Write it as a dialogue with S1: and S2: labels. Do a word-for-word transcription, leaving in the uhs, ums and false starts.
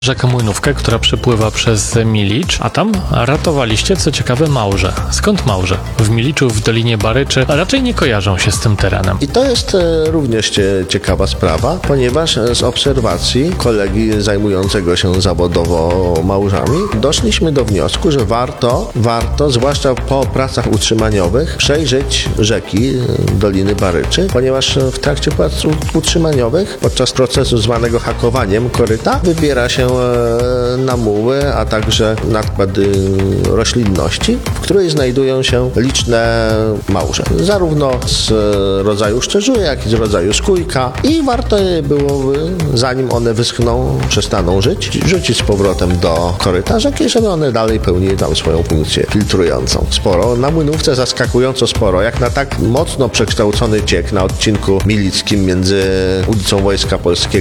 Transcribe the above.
S1: Rzekę Młynówkę, która przepływa przez Milicz, a tam ratowaliście, co ciekawe, małże. Skąd małże? W Miliczu, w Dolinie Baryczy, a raczej nie kojarzą się z tym terenem.
S2: I to jest e, również cie, ciekawa sprawa, ponieważ z obserwacji kolegi zajmującego się zawodowo małżami doszliśmy do wniosku, że warto, warto, zwłaszcza po pracach utrzymaniowych, przejrzeć rzeki Doliny Baryczy, ponieważ w trakcie prac utrzymaniowych, podczas procesu zwanego hakowaniem koryta, wybiera się na muły, a także nakłady roślinności, w której znajdują się liczne małże. Zarówno z rodzaju szczerzuja, jak i z rodzaju skójka. I warto je byłoby, zanim one wyschną, przestaną żyć, rzucić z powrotem do koryta rzeki, żeby one dalej pełniły tam swoją funkcję filtrującą. Sporo. Na Młynówce zaskakująco sporo. Jak na tak mocno przekształcony ciek na odcinku milickim między ulicą Wojska Polskiego